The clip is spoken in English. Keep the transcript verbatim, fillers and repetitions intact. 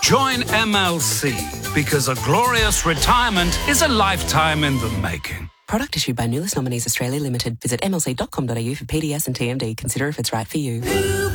Join M L C because a glorious retirement is a lifetime in the making. Product issued by Nulis Nominees Australia Limited. Visit m l c dot com dot a u for P D S and T M D. Consider if it's right for you.